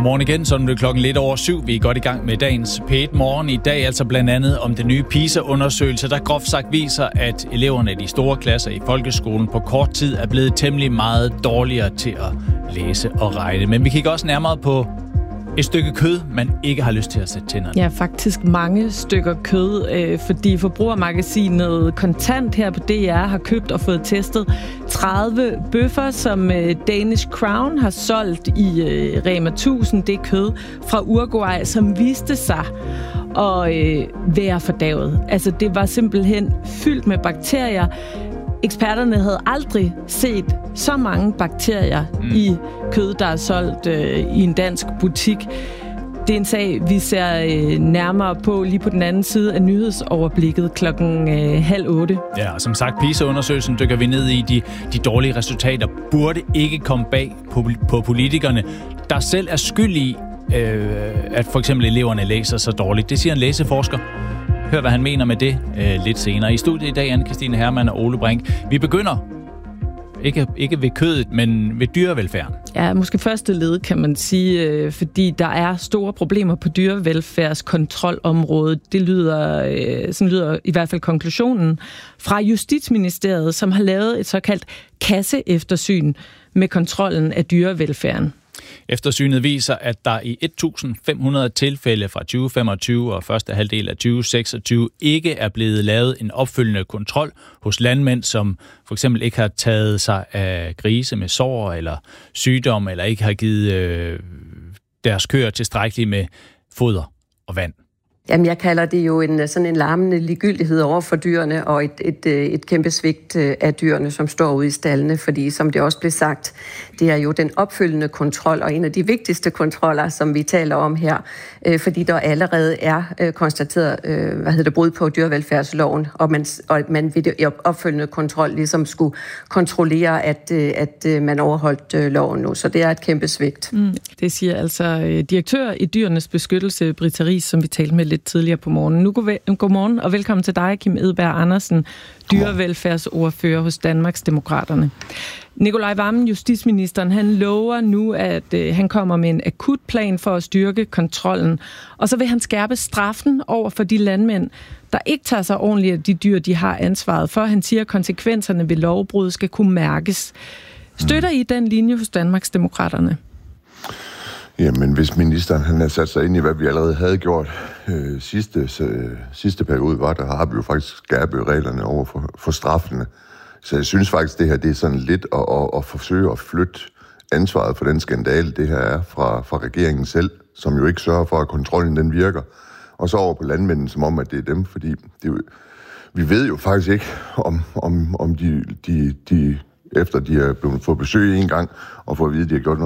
Godmorgen igen, så er det klokken lidt over 7. Vi er godt i gang med dagens P1 Morgen. I dag altså blandt andet om den nye PISA-undersøgelse, der groft sagt viser, at eleverne i de store klasser i folkeskolen på kort tid er blevet temmelig meget dårligere til at læse og regne. Men vi kigger også nærmere på et stykke kød, man ikke har lyst til at sætte tænderne. Ja, faktisk mange stykker kød, fordi Forbrugermagasinet Kontant her på DR har købt og fået testet 30 bøffer, som Danish Crown har solgt i Rema 1000. Det er kød fra Uruguay, som viste sig at være fordavet. Altså, det var simpelthen fyldt med bakterier. Eksperterne havde aldrig set så mange bakterier i kød, der er solgt i en dansk butik. Det er en sag, vi ser nærmere på lige på den anden side af nyhedsoverblikket 7:30. Ja, og som sagt, PISA-undersøgelsen dykker vi ned i. De dårlige resultater burde ikke komme bag på politikerne, der selv er skyld i, at for eksempel eleverne læser så dårligt. Det siger en læseforsker. Hør, hvad han mener med det lidt senere. I studiet i dag, Anne-Kristine Hermann og Ole Brink. Vi begynder ikke ved kødet, men ved dyrevelfærden. Ja, måske første led, kan man sige, fordi der er store problemer på dyrevelfærdskontrolområdet. Sådan lyder i hvert fald konklusionen fra Justitsministeriet, som har lavet et såkaldt kasseeftersyn med kontrollen af dyrevelfærden. Eftersynet viser, at der i 1.500 tilfælde fra 2025 og første halvdel af 2026 ikke er blevet lavet en opfølgende kontrol hos landmænd, som for eksempel ikke har taget sig af grise med sår eller sygdom, eller ikke har givet deres køer tilstrækkeligt med foder og vand. Jamen, jeg kalder det jo sådan en larmende ligegyldighed over for dyrene og et kæmpe svigt af dyrene, som står ude i staldene, fordi som det også blev sagt, det er jo den opfølgende kontrol og en af de vigtigste kontroller, som vi taler om her, fordi der allerede er konstateret brud på dyrevelfærdsloven, og man ved det opfølgende kontrol ligesom skulle kontrollere, at man overholdt loven nu, så det er et kæmpe svigt. Det siger altså direktør i Dyrenes Beskyttelse, Britta Riis, som vi talte med lidt tidligere på morgenen. Nu godmorgen og velkommen til dig, Kim Edberg Andersen, dyrevelfærdsordfører hos Danmarksdemokraterne. Nikolaj Wammen, justitsministeren, han lover nu, at han kommer med en akutplan for at styrke kontrollen, og så vil han skærpe straffen over for de landmænd, der ikke tager sig ordentligt af de dyr, de har ansvaret for. Han siger, at konsekvenserne ved lovbrud skal kunne mærkes. Støtter I den linje hos Danmarksdemokraterne? Jamen, hvis ministeren han havde sat sig ind i, hvad vi allerede havde gjort sidste periode, har vi jo faktisk skærpet reglerne over for straffene. Så jeg synes faktisk, det her det er sådan lidt at forsøge at flytte ansvaret for den skandale, det her er fra regeringen selv, som jo ikke sørger for, at kontrollen den virker. Og så over på landmændene, som om, at det er dem, fordi vi ved jo faktisk ikke, om de efter de er blevet fået besøg en gang, og får at vide, at de har gjort